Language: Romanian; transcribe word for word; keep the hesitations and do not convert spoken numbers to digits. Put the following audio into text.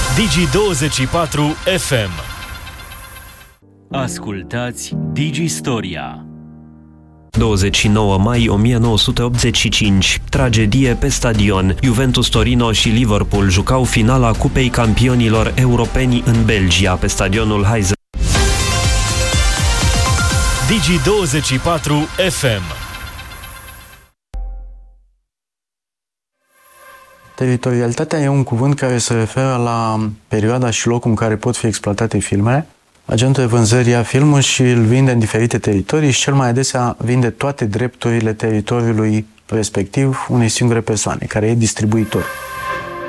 Digi douăzeci și patru F M. Ascultați Digistoria. douăzeci și nouă mai o mie nouă sute optzeci și cinci. Tragedie pe stadion. Juventus Torino și Liverpool jucau finala Cupei Campionilor Europeni în Belgia, pe stadionul Heysel. Digi douăzeci și patru F M. Teritorialitatea e un cuvânt care se referă la perioada și locul în care pot fi exploatate filmele. Agentul de vânzări ia filmul și îl vinde în diferite teritorii și cel mai adesea vinde toate drepturile teritoriului respectiv unei singure persoane, care e distribuitor.